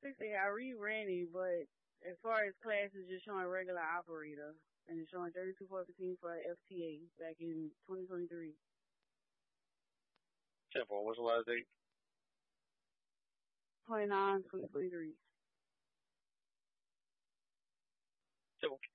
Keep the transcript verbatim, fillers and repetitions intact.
sixty, I reran it, but as far as class, it's just showing regular operator. And it's showing thirty-two four fifteen for F T A back in twenty twenty-three. ten four, what's the last date? twenty-nine twenty twenty-three. Simple.